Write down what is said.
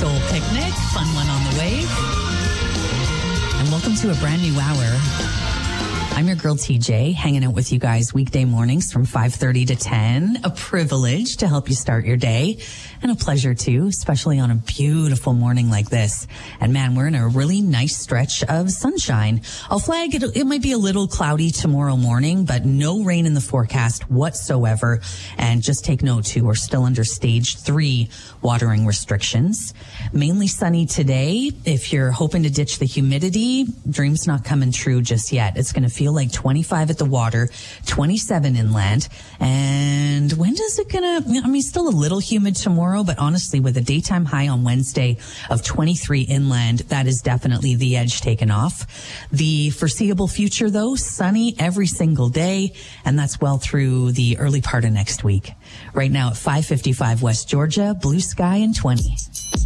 Soul Picnic. Fun one on the way. And welcome to a brand new hour. I'm your girl TJ, hanging out with you guys weekday mornings from 5:30 to 10. A privilege to help you start your day, and a pleasure too, especially on a beautiful morning like this. And man, we're in a really nice stretch of sunshine. I'll flag it might be a little cloudy tomorrow morning, but no rain in the forecast whatsoever. And just take note too, we're still under stage 3 watering restrictions. Mainly sunny today. If you're hoping to ditch the humidity, dream's not coming true just yet. It's going to feel like 25 at the water, 27 inland. And when is it still a little humid tomorrow, but honestly, with a daytime high on Wednesday of 23 inland, that is definitely the edge taken off. The foreseeable future, though, sunny every single day, and that's well through the early part of next week. Right now at 5:55 West Georgia, blue sky and 20.